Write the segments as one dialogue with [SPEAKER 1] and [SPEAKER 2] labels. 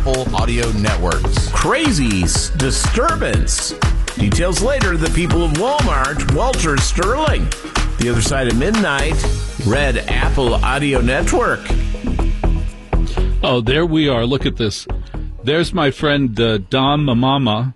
[SPEAKER 1] Apple Audio Networks.
[SPEAKER 2] Crazy disturbance. Details later. The people of Walmart, Walter Sterling. The Other Side of Midnight, Red Apple Audio Network.
[SPEAKER 3] Oh, there we are. Look at this. There's my friend Dom Mamana.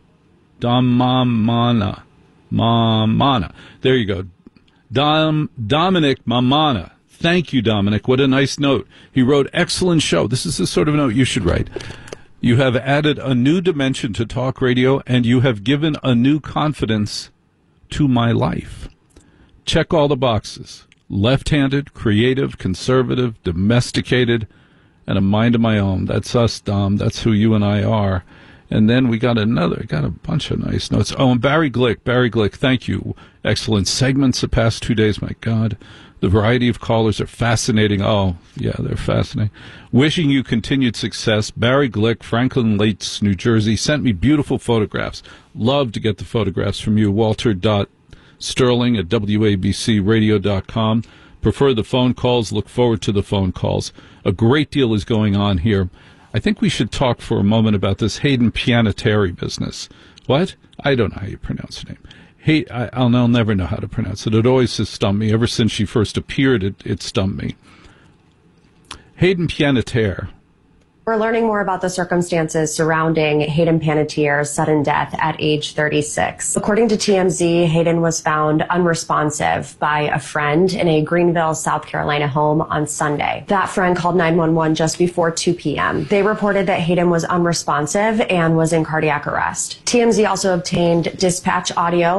[SPEAKER 3] There you go. Dominic Mamana. Thank you, Dominic. What a nice note. He wrote, excellent show. This is the sort of note you should write. You have added a new dimension to talk radio, and you have given a new confidence to my life. Check all the boxes. Left-handed, creative, conservative, domesticated, and a mind of my own. That's us, Dom. That's who you and I are. And then we got a bunch of nice notes. Oh, and Barry Glick, thank you. Excellent segments the past 2 days, my God. The variety of callers are fascinating. Oh, yeah, they're fascinating. Wishing you continued success. Barry Glick, Franklin Lakes, New Jersey, sent me beautiful photographs. Love to get the photographs from you. Walter.Sterling at WABCRadio.com. Prefer the phone calls. Look forward to the phone calls. A great deal is going on here. I think we should talk for a moment about this Hayden Panettiere business. What? I don't know how you pronounce her name. I'll never know how to pronounce it. It always has stumped me. Ever since she first appeared, it stumped me. Hayden Panettiere.
[SPEAKER 4] We're learning more about the circumstances surrounding Hayden Panettiere's sudden death at age 36. According to TMZ, Hayden was found unresponsive by a friend in a Greenville, South Carolina home on Sunday. That friend called 911 just before 2 p.m. They reported that Hayden was unresponsive and was in cardiac arrest. TMZ also obtained dispatch audio